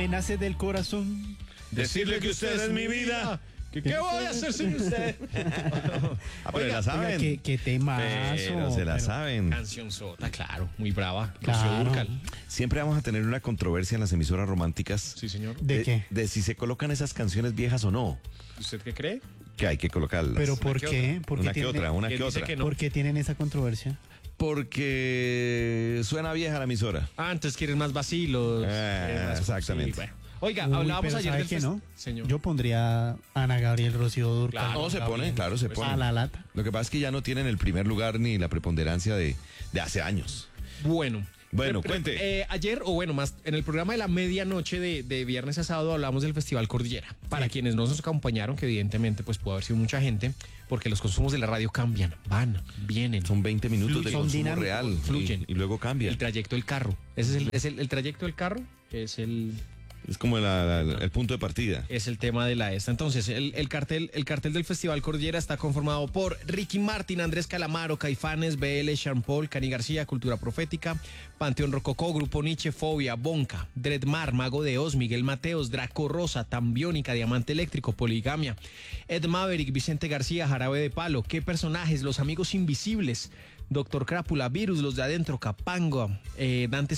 me nace del corazón decirle que usted es mi vida. ¿Qué voy a hacer sin usted? Pero la saben. Oiga, qué temazo. Pero se la saben. Canción sota, claro, muy brava. Claro. Rocío Dúrcal. Siempre vamos a tener una controversia en las emisoras románticas. Sí, señor. ¿De qué? De si se colocan esas canciones viejas o no. ¿Usted qué cree? Que hay que colocarlas. ¿Pero por que qué? ¿Por qué Una que tiene- otra, una ¿Quién que dice otra. que no? ¿Por qué tienen esa controversia? Porque suena vieja la emisora. Ah, entonces quieren más vacilos. quieren más- Exactamente. Sí, bueno. Oiga, Uy, hablábamos pero ayer ¿sabe del qué no? Señor. Yo pondría Ana Gabriel, Rocío Dúrcal. Claro. No, se pone, claro, se pone. A la lata. Lo que pasa es que ya no tienen el primer lugar ni la preponderancia de hace años. Bueno. Bueno, cuente. Ayer, o bueno, más en el programa de la medianoche de viernes a sábado hablamos del Festival Cordillera. Para quienes no nos acompañaron, que evidentemente pues pudo haber sido mucha gente, porque los consumos de la radio cambian, van, vienen. Son 20 minutos Fluyen. de Son consumo dinámicos. real. Fluyen. Y luego cambia. El trayecto del carro. Ese es el trayecto del carro, es el como el punto de partida. es el tema de la esta. Entonces, el cartel del Festival Cordillera está conformado por Ricky Martin, Andrés Calamaro, Caifanes, BL, Sean Paul, Cani García, Cultura Profética, Panteón Rococó, Grupo Nietzsche, Fobia, Bonca, Dreadmar, Mago de Oz, Miguel Mateos, Draco Rosa, Tambiónica, Diamante Eléctrico, Poligamia, Ed Maverick, Vicente García, Jarabe de Palo, ¿Qué personajes? Los Amigos Invisibles, Doctor Crápula, Virus, Los de Adentro, Capanga, Dante